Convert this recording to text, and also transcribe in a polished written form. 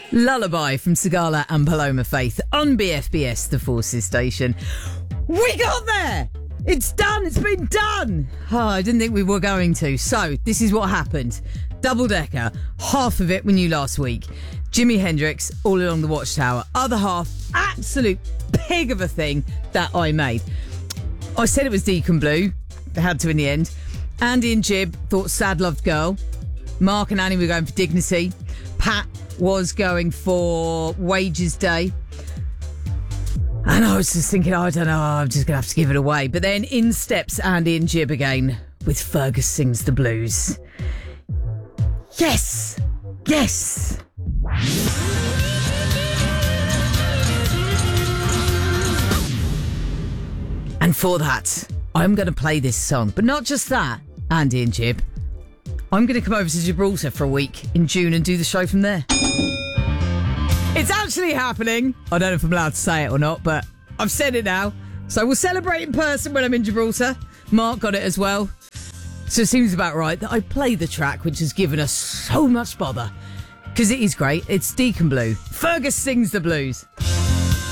Lullaby from Sagala and Paloma Faith on BFBS, the Forces station. We got there! It's done! It's been done! Oh, I didn't think we were going to. So, this is what happened. Double-decker, half of it we knew last week. Jimi Hendrix, All Along the Watchtower. Other half, absolute pig of a thing that I made. I said it was Deacon Blue. They had to in the end. Andy and Jib thought Sad Loved Girl. Mark and Annie were going for Dignity. Pat was going for Wages Day. And I was just thinking, I don't know, I'm just going to have to give it away. But then in steps Andy and Jib again with Fergus Sings the Blues. Yes! Yes! And for that, I'm going to play this song. But not just that, Andy and Jib. I'm going to come over to Gibraltar for a week in June and do the show from there. It's actually happening. I don't know if I'm allowed to say it or not, but I've said it now. So we'll celebrate in person when I'm in Gibraltar. Mark got it as well. So it seems about right that I play the track, which has given us so much bother. Because it is great. It's Deacon Blue. Fergus Sings the Blues.